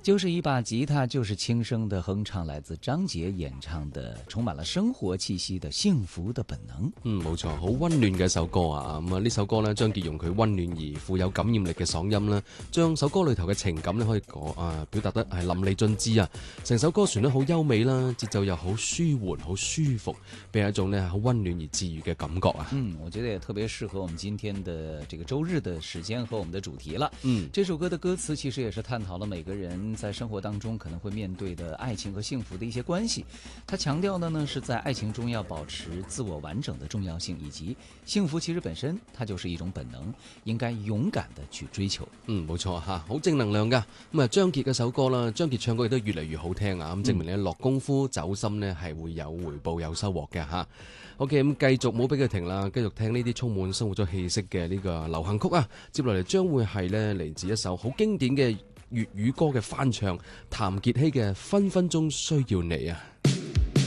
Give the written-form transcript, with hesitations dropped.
就是一把吉他，就是輕聲的哼唱，來自張杰演唱的充滿了生活氣息的幸福的本能。 冇錯，好溫暖嘅一首歌啊！咁啊，呢首歌呢，張杰用佢溫暖而富有感染力嘅嗓音啦，將首歌裏頭嘅情感呢，可以表達得係淋漓盡致啊！成首歌旋律好優美啦，節奏又好舒緩、好舒服，俾人一種呢好溫暖而治癒嘅感覺啊！ 我覺得也特別適合我們今天的這個周日的時間和我們的主題了。這首歌的歌詞其實也是探討了每個人在生活當中可能會面對的愛情和幸福的一些關係，他強調的呢是在愛情中要保持自我完整的重要性，以及幸福其實本身它就是一種本能，應該勇敢的去追求。 冇錯吓，好正能量噶。咁啊，張杰嘅首歌啦，張杰唱歌亦都越嚟越好聽啊！咁證明你落功夫走心呢係會有回報有收穫嘅吓。OK， 咁繼續冇俾佢停啦，繼續聽呢啲充滿生活咗氣息嘅呢個流行曲啊！接落嚟將會係呢嚟自一首好經典嘅粵語歌嘅翻唱，譚傑希嘅《分分鐘需要你》啊！